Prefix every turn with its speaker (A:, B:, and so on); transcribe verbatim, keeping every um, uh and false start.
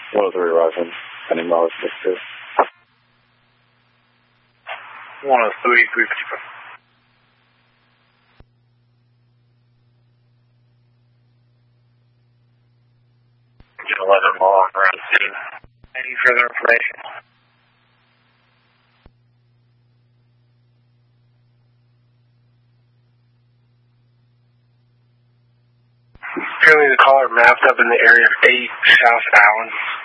A: one oh three Rising, sending miles six two.
B: one oh three, three fifty-five. eleven mile around scene. Any further information? Apparently the caller mapped up in the area of eight South Allen.